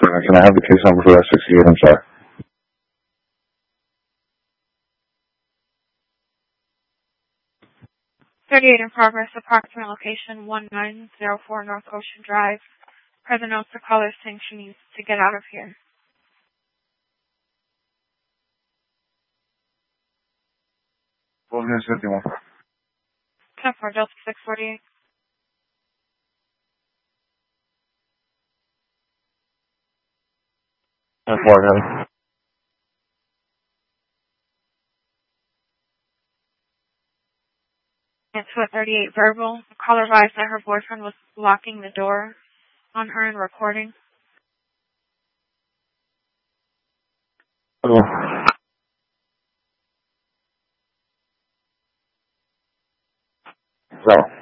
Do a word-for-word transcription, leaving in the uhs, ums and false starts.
Uh, can I have the case number for that sixty-eight? I'm sorry. thirty-eight in progress, approximate location one nine zero four North Ocean Drive. Present notes the caller saying she needs to get out of here. What was it fifty-one? ten four Delta six forty-eight. ten four, got it. And to thirty-eight verbal. The caller advised that her boyfriend was locking the door on her and recording. Oh. So.